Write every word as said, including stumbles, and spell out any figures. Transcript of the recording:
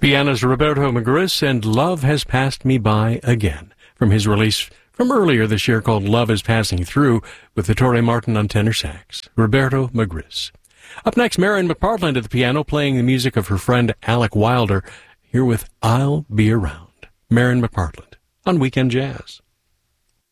Pianist Roberto Magris and Love Has Passed Me By Again, from his release from earlier this year called Love Is Passing Through, with the Torrey Martin on tenor sax. Roberto Magris. Up next, Marion McPartland at the piano, playing the music of her friend Alec Wilder, here with I'll Be Around. Marion McPartland on Weekend Jazz.